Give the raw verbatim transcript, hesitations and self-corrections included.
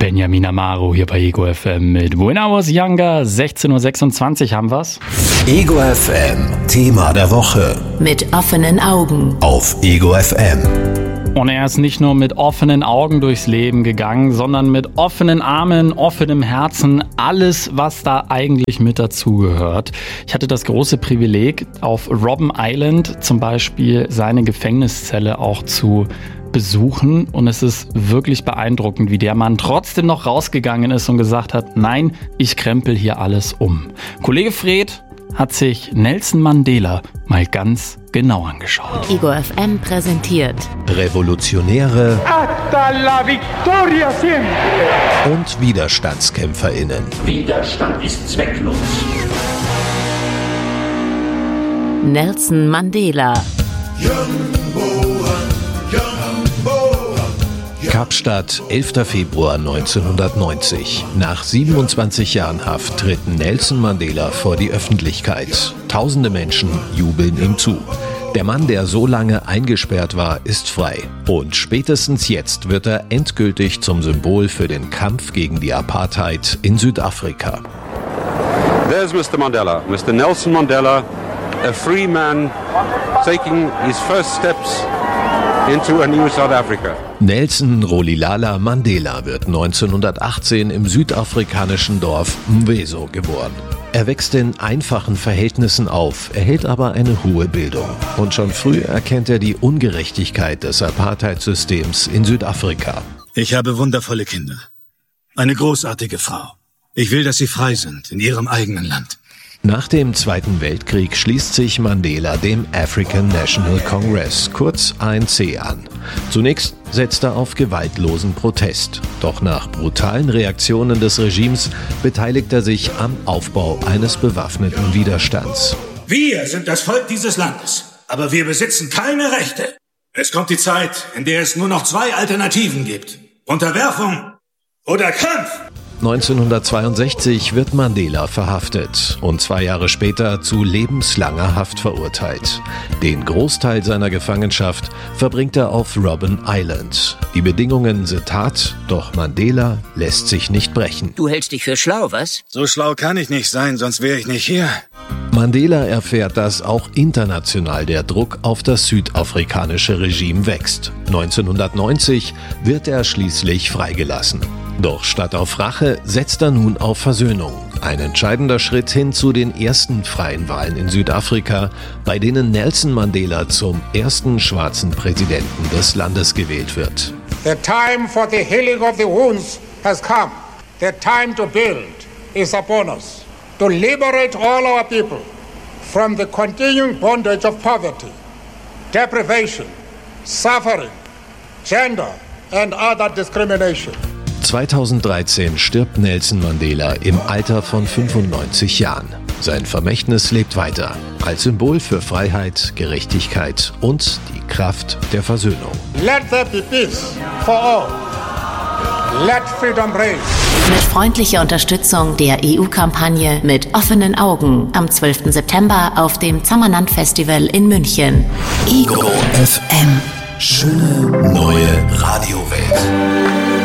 Benjamin Amaro hier bei Ego F M mit When I Was Younger. sechzehn Uhr sechsundzwanzig haben wir's. Ego F M, Thema der Woche. Mit offenen Augen. Auf Ego F M. Und er ist nicht nur mit offenen Augen durchs Leben gegangen, sondern mit offenen Armen, offenem Herzen, alles, was da eigentlich mit dazugehört. Ich hatte das große Privileg, auf Robben Island zum Beispiel seine Gefängniszelle auch zu besuchen. Und es ist wirklich beeindruckend, wie der Mann trotzdem noch rausgegangen ist und gesagt hat, nein, ich krempel hier alles um. Kollege Fred hat sich Nelson Mandela mal ganz genau angeschaut. Ego F M präsentiert Revolutionäre Hasta la victoria siempre. Und WiderstandskämpferInnen. Widerstand ist zwecklos. Nelson Mandela. Kapstadt, elfter Februar neunzehnhundertneunzig. Nach siebenundzwanzig Jahren Haft tritt Nelson Mandela vor die Öffentlichkeit. Tausende Menschen jubeln ihm zu. Der Mann, der so lange eingesperrt war, ist frei. Und spätestens jetzt wird er endgültig zum Symbol für den Kampf gegen die Apartheid in Südafrika. There's Mister Mandela, Mister Nelson Mandela, a free man taking his first steps into a new South Africa. Nelson Rolihlahla Mandela wird neunzehnhundertachtzehn im südafrikanischen Dorf Mvezo geboren. Er wächst in einfachen Verhältnissen auf, erhält aber eine hohe Bildung. Und schon früh erkennt er die Ungerechtigkeit des Apartheid-Systems in Südafrika. Ich habe wundervolle Kinder. Eine großartige Frau. Ich will, dass sie frei sind in ihrem eigenen Land. Nach dem Zweiten Weltkrieg schließt sich Mandela dem African National Congress, kurz A N C, an. Zunächst setzt er auf gewaltlosen Protest. Doch nach brutalen Reaktionen des Regimes beteiligt er sich am Aufbau eines bewaffneten Widerstands. Wir sind das Volk dieses Landes, aber wir besitzen keine Rechte. Es kommt die Zeit, in der es nur noch zwei Alternativen gibt. Unterwerfung oder Kampf. neunzehnhundertzweiundsechzig wird Mandela verhaftet und zwei Jahre später zu lebenslanger Haft verurteilt. Den Großteil seiner Gefangenschaft verbringt er auf Robben Island. Die Bedingungen sind hart, doch Mandela lässt sich nicht brechen. Du hältst dich für schlau, was? So schlau kann ich nicht sein, sonst wäre ich nicht hier. Mandela erfährt, dass auch international der Druck auf das südafrikanische Regime wächst. neunzehnhundertneunzig wird er schließlich freigelassen. Doch statt auf Rache setzt er nun auf Versöhnung. Ein entscheidender Schritt hin zu den ersten freien Wahlen in Südafrika, bei denen Nelson Mandela zum ersten schwarzen Präsidenten des Landes gewählt wird. The time for the healing of the wounds has come. The time to build is upon us. To liberate all our people from the continuing bondage of poverty, deprivation, suffering, gender and other discrimination. zweitausenddreizehn stirbt Nelson Mandela im Alter von fünfundneunzig Jahren. Sein Vermächtnis lebt weiter, als Symbol für Freiheit, Gerechtigkeit und die Kraft der Versöhnung. Let there be peace for all. Let freedom reign. Mit freundlicher Unterstützung der E U-Kampagne Mit offenen Augen am zwölften September auf dem Zammernand-Festival in München. Ego F M. Schöne neue Radiowelt.